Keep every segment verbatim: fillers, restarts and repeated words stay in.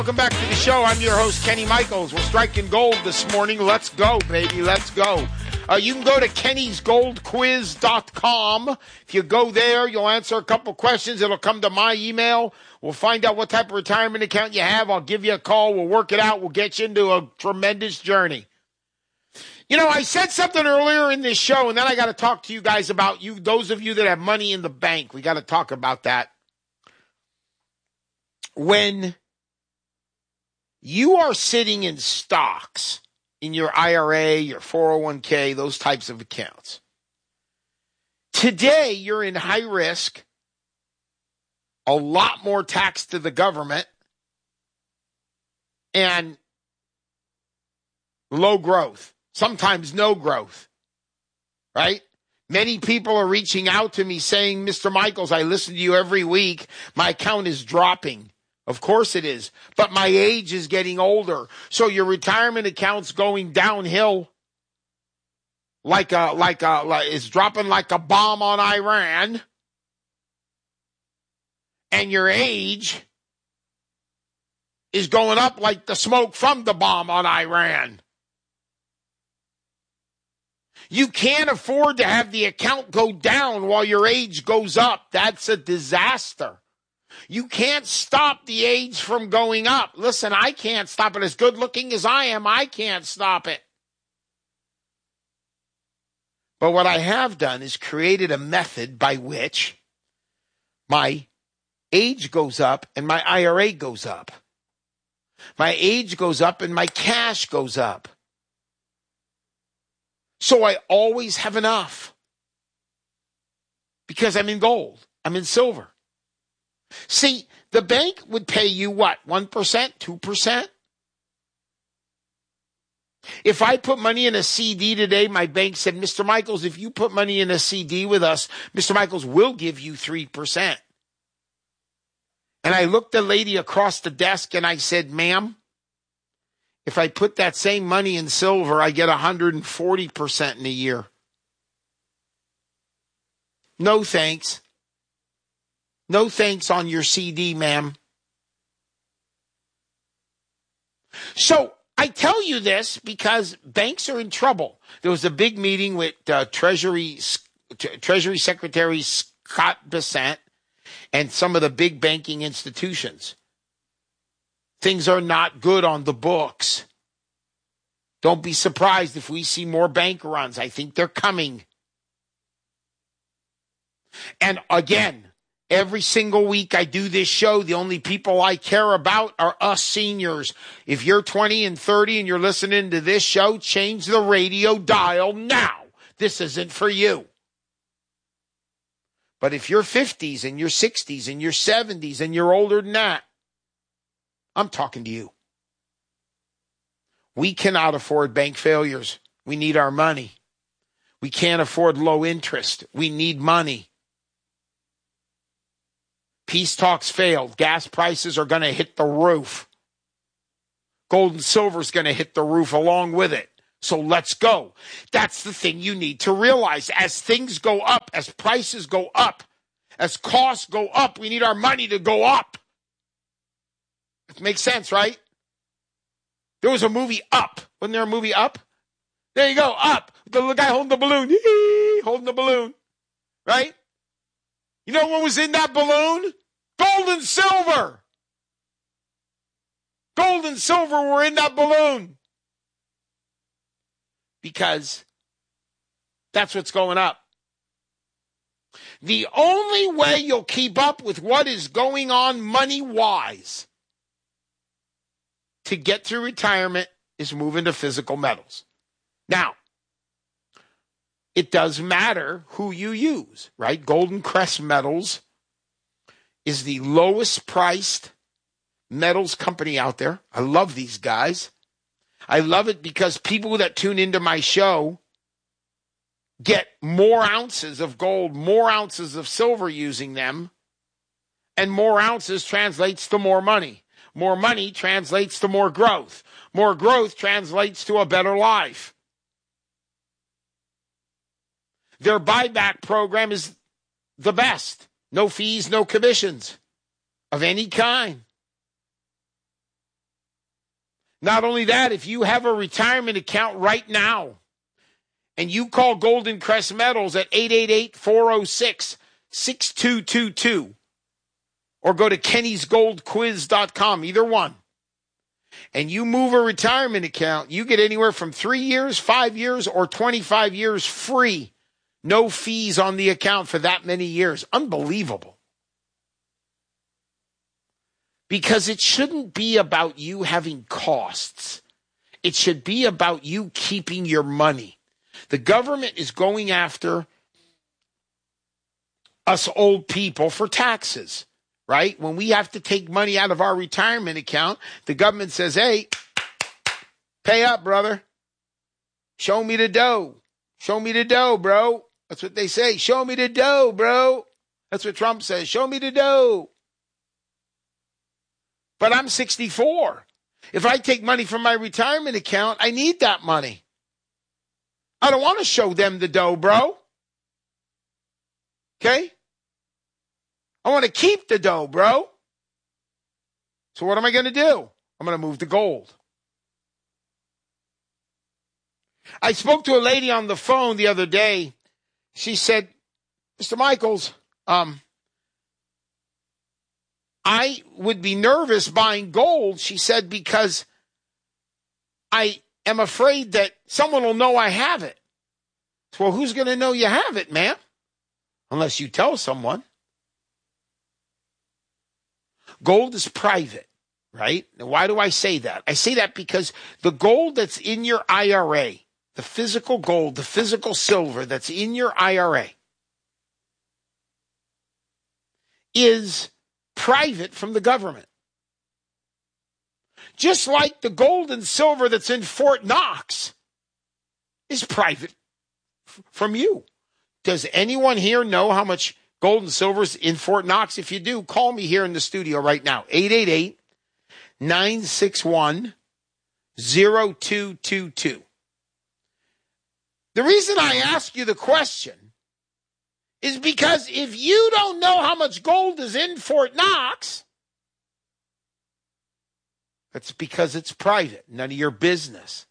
Welcome back to the show. I'm your host, Kenny Michaels. We're striking gold this morning. Let's go, baby. Let's go. Uh, you can go to kennys gold quiz dot com. If you go there, you'll answer a couple questions. It'll come to my email. We'll find out what type of retirement account you have. I'll give you a call. We'll work it out. We'll get you into a tremendous journey. You know, I said something earlier in this show, and then I got to talk to you guys about you, those of you that have money in the bank. We got to talk about that. When you are sitting in stocks in your I R A, your four oh one k, those types of accounts. Today, you're in high risk, a lot more tax to the government, and low growth, sometimes no growth, right? Many people are reaching out to me saying, Mister Michaels, I listen to you every week. My account is dropping. Of course it is. But my age is getting older. So your retirement account's going downhill like a, like a, like, it's dropping like a bomb on Iran. And your age is going up like the smoke from the bomb on Iran. You can't afford to have the account go down while your age goes up. That's a disaster. You can't stop the age from going up. Listen, I can't stop it. As good looking as I am, I can't stop it. But what I have done is created a method by which my age goes up and my I R A goes up. My age goes up and my cash goes up. So I always have enough because I'm in gold. I'm in silver. See, the bank would pay you what, one percent, two percent? If I put money in a C D today, my bank said, Mister Michaels, if you put money in a C D with us, Mister Michaels will give you three percent. And I looked the lady across the desk and I said, ma'am, if I put that same money in silver, I get one hundred forty percent in a year. No thanks. No thanks on your C D, ma'am. So I tell you this because banks are in trouble. There was a big meeting with uh, Treasury Treasury Secretary Scott Bessent and some of the big banking institutions. Things are not good on the books. Don't be surprised if we see more bank runs. I think they're coming. And again, every single week I do this show, the only people I care about are us seniors. If you're twenty and thirty and you're listening to this show, change the radio dial now. This isn't for you. But if you're fifties and you're sixties and you're seventies and you're older than that, I'm talking to you. We cannot afford bank failures. We need our money. We can't afford low interest. We need money. Peace talks failed. Gas prices are going to hit the roof. Gold and silver is going to hit the roof along with it. So let's go. That's the thing you need to realize. As things go up, as prices go up, as costs go up, we need our money to go up. It makes sense, right? There was a movie Up. Wasn't there a movie Up? There you go, Up. The little guy holding the balloon. Holding the balloon. Right? You know what was in that balloon? Gold and silver. Gold and silver were in that balloon. Because that's what's going up. The only way you'll keep up with what is going on money-wise to get through retirement is move into physical metals. Now, it does matter who you use, right? Golden Crest Metals is the lowest priced metals company out there. I love these guys. I love it because people that tune into my show get more ounces of gold, more ounces of silver using them, and more ounces translates to more money. More money translates to more growth. More growth translates to a better life. Their buyback program is the best. No fees, no commissions of any kind. Not only that, if you have a retirement account right now and you call Golden Crest Metals at eight eight eight, four oh six, six two two two or go to kennys gold quiz dot com, either one, and you move a retirement account, you get anywhere from three years, five years, or twenty-five years free. No fees on the account for that many years. Unbelievable. Because it shouldn't be about you having costs. It should be about you keeping your money. The government is going after us old people for taxes, right? When we have to take money out of our retirement account, the government says, hey, pay up, brother. Show me the dough. Show me the dough, bro. That's what they say. Show me the dough, bro. That's what Trump says. Show me the dough. But I'm sixty-four. If I take money from my retirement account, I need that money. I don't want to show them the dough, bro. Okay? I want to keep the dough, bro. So what am I going to do? I'm going to move to gold. I spoke to a lady on the phone the other day. She said, Mister Michaels, um, I would be nervous buying gold, she said, because I am afraid that someone will know I have it. Well, who's going to know you have it, ma'am? Unless you tell someone. Gold is private, right? Now, why do I say that? I say that because the gold that's in your I R A, the physical gold, the physical silver that's in your I R A is private from the government. Just like the gold and silver that's in Fort Knox is private f- from you. Does anyone here know how much gold and silver is in Fort Knox? If you do, call me here in the studio right now. eight eight eight, nine six one, zero two two two. The reason I ask you the question is because if you don't know how much gold is in Fort Knox, that's because it's private, none of your business.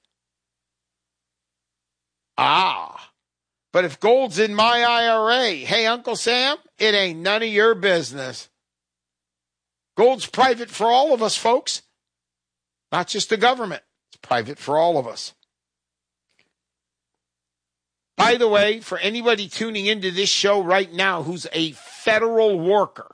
Ah, but if gold's in my I R A, hey, Uncle Sam, it ain't none of your business. Gold's private for all of us, folks, not just the government. It's private for all of us. By the way, for anybody tuning into this show right now who's a federal worker,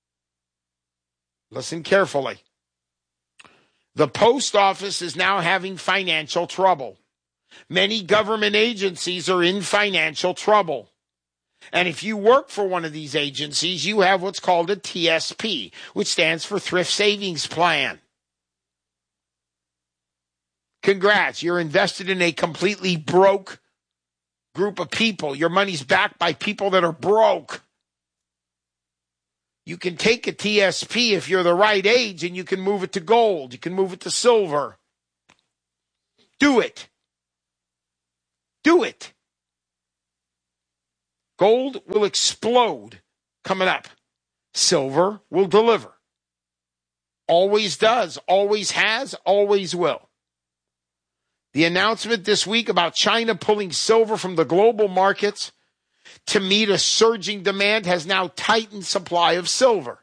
listen carefully. The post office is now having financial trouble. Many government agencies are in financial trouble. And if you work for one of these agencies, you have what's called a T S P, which stands for Thrift Savings Plan. Congrats, you're invested in a completely broke group of people. Your money's backed by people that are broke. You can take a T S P if you're the right age and you can move it to gold. You can move it to silver. Do it. Do it. Gold will explode coming up. Silver will deliver. Always does, always has, always will. The announcement this week about China pulling silver from the global markets to meet a surging demand has now tightened supply of silver.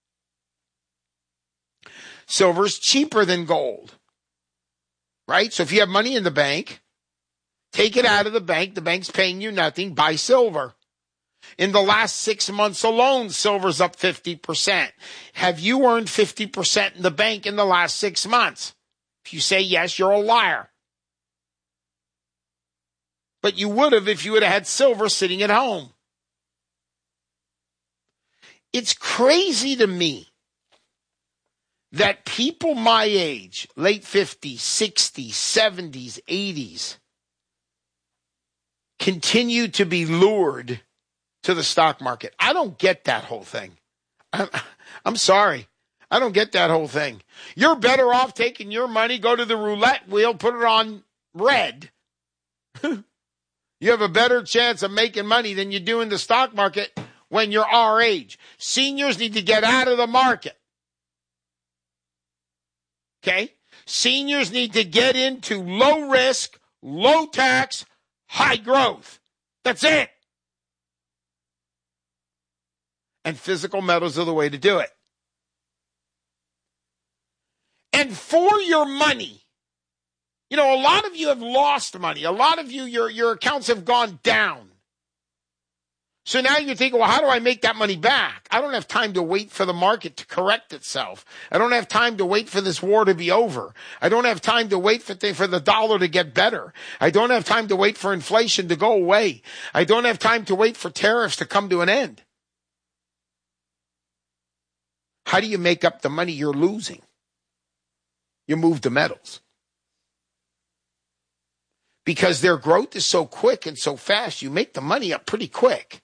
Silver's cheaper than gold, right? So if you have money in the bank, take it out of the bank. The bank's paying you nothing. Buy silver. In the last six months alone, silver's up fifty percent. Have you earned fifty percent in the bank in the last six months? If you say yes, you're a liar. But you would have if you would have had silver sitting at home. It's crazy to me that people my age, late fifties, sixties, seventies, eighties, continue to be lured to the stock market. I don't get that whole thing. I'm, I'm sorry. I don't get that whole thing. You're better off taking your money, go to the roulette wheel, put it on red. You have a better chance of making money than you do in the stock market when you're our age. Seniors need to get out of the market. Okay? Seniors need to get into low risk, low tax, high growth. That's it. And physical metals are the way to do it. And for your money, you know, a lot of you have lost money. A lot of you, your, your accounts have gone down. So now you're thinking, well, how do I make that money back? I don't have time to wait for the market to correct itself. I don't have time to wait for this war to be over. I don't have time to wait for the, for the dollar to get better. I don't have time to wait for inflation to go away. I don't have time to wait for tariffs to come to an end. How do you make up the money you're losing? You move the metals. Because their growth is so quick and so fast, you make the money up pretty quick.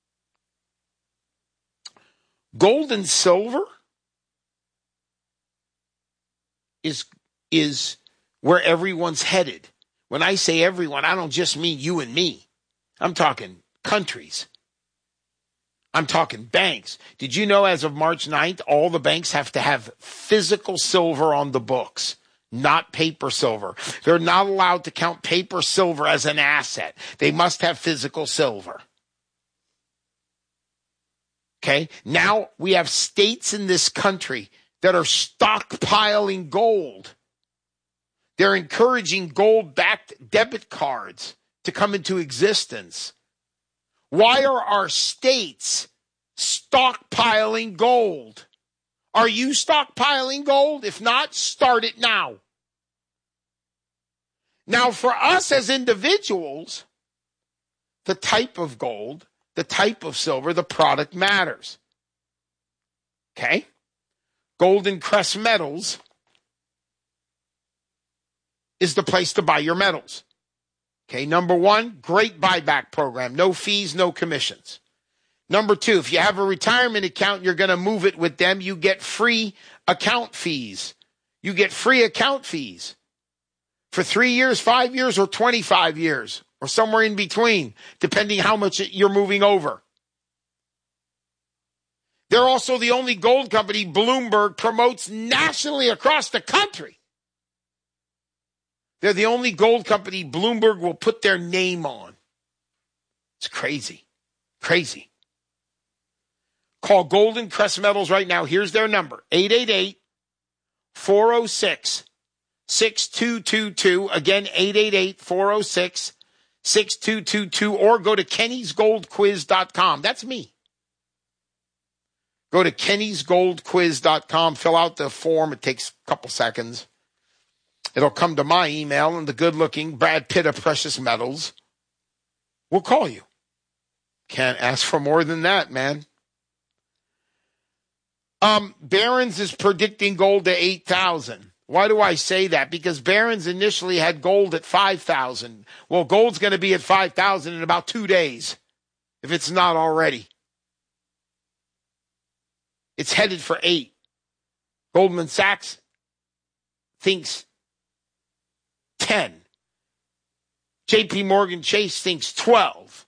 Gold and silver is, is where everyone's headed. When I say everyone, I don't just mean you and me. I'm talking countries. I'm talking banks. Did you know as of March ninth, all the banks have to have physical silver on the books, not paper silver. They're not allowed to count paper silver as an asset. They must have physical silver. Okay? Now we have states in this country that are stockpiling gold. They're encouraging gold-backed debit cards to come into existence. Why are our states stockpiling gold? Are you stockpiling gold? If not, start it now. Now, for us as individuals, the type of gold, the type of silver, the product matters. Okay? Golden Crest Metals is the place to buy your metals. Okay, number one, great buyback program. No fees, no commissions. Number two, if you have a retirement account, you're going to move it with them. You get free account fees. You get free account fees for three years, five years, or twenty-five years, or somewhere in between, depending how much you're moving over. They're also the only gold company Bloomberg promotes nationally across the country. They're the only gold company Bloomberg will put their name on. It's crazy. Crazy. Call Golden Crest Metals right now. Here's their number, eight eight eight, four oh six, six two two two. Again, eight eight eight, four oh six, six two two two. Or go to kennys gold quiz dot com. That's me. Go to kennys gold quiz dot com. Fill out the form. It takes a couple seconds. It'll come to my email, and the good-looking Brad Pitt of Precious Metals will call you. Can't ask for more than that, man. Um, Barron's is predicting gold to eight thousand. Why do I say that? Because Barron's initially had gold at five thousand. Well, gold's going to be at five thousand in about two days, if it's not already. It's headed for eight. Goldman Sachs thinks ten. J P Morgan Chase thinks twelve.